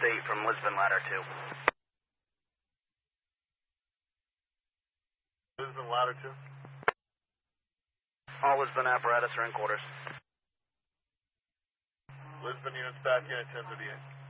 8 from Lisbon Ladder 2. Lisbon Ladder 2. All Lisbon apparatus are in quarters. Lisbon units back in at 1038.